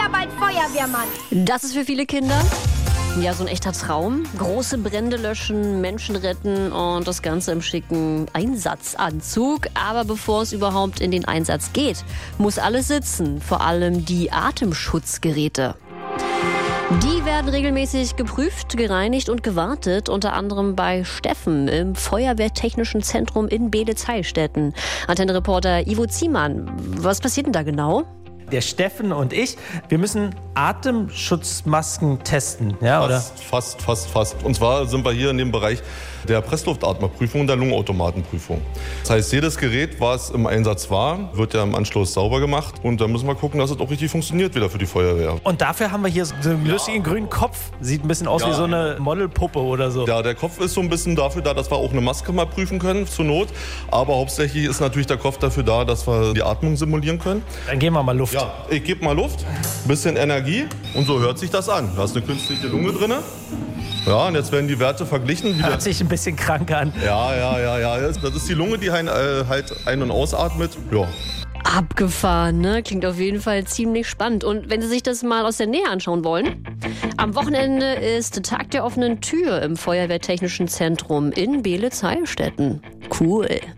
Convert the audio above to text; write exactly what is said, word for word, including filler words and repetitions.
später bald Feuerwehrmann. Das ist für viele Kinder ja so ein echter Traum. Große Brände löschen, Menschen retten und das Ganze im schicken Einsatzanzug. Aber bevor es überhaupt in den Einsatz geht, muss alles sitzen. Vor allem die Atemschutzgeräte. Die werden regelmäßig geprüft, gereinigt und gewartet, unter anderem bei Steffen im Feuerwehrtechnischen Zentrum in Beelitz-Heilstätten. Antenne-Reporter Ivo Ziemann, was passiert denn da genau? Der Steffen und ich, wir müssen Atemschutzmasken testen, ja, oder? Fast, fast, fast, fast. Und zwar sind wir hier in dem Bereich der Pressluftatmerprüfung und der Lungenautomatenprüfung. Das heißt, jedes Gerät, was im Einsatz war, wird ja im Anschluss sauber gemacht. Und da müssen wir gucken, dass es auch richtig funktioniert wieder für die Feuerwehr. Und dafür haben wir hier so einen lustigen grünen Kopf. Sieht ein bisschen aus Ja. wie so eine Modelpuppe oder so. Ja, der Kopf ist so ein bisschen dafür da, dass wir auch eine Maske mal prüfen können, zur Not. Aber hauptsächlich ist natürlich der Kopf dafür da, dass wir die Atmung simulieren können. Dann geben wir mal Luft. Ja, ich gebe mal Luft, bisschen Energie und so hört sich das an. Da ist eine künstliche Lunge drin. Ja, und jetzt werden die Werte verglichen. Hört sich ein bisschen krank an. Ja, ja, ja, ja. Das ist die Lunge, die ein, äh, halt ein- und ausatmet. Ja. Abgefahren, ne? Klingt auf jeden Fall ziemlich spannend. Und wenn Sie sich das mal aus der Nähe anschauen wollen, am Wochenende ist Tag der offenen Tür im Feuerwehrtechnischen Zentrum in Beelitz-Heilstätten. Cool.